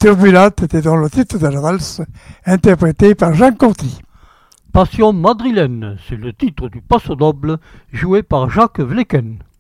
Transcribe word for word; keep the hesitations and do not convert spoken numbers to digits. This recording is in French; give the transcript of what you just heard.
Turbulente était dans le titre de la valse, interprétée par Jean Conti. Passion madrilène, c'est le titre du passo doble joué par Jacques Vlecken.